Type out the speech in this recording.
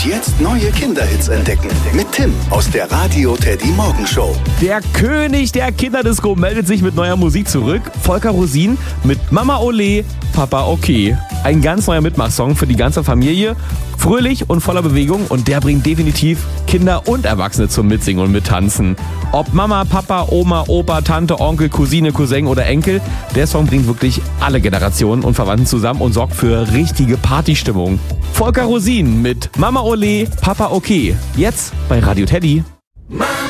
Und jetzt neue Kinderhits entdecken mit Tim aus der Radio Teddy Morgenshow. Der König der Kinderdisco meldet sich mit neuer Musik zurück. Volker Rosin mit Mama Ole, Papa okay. Ein ganz neuer Mitmachsong für die ganze Familie. Fröhlich und voller Bewegung und der bringt definitiv Kinder und Erwachsene zum Mitsingen und Mittanzen. Ob Mama, Papa, Oma, Opa, Tante, Onkel, Cousine, Cousin oder Enkel, der Song bringt wirklich alle Generationen und Verwandten zusammen und sorgt für richtige Partystimmung. Volker Rosin mit Mama Ole, Papa okay. Jetzt bei Radio Teddy. Mama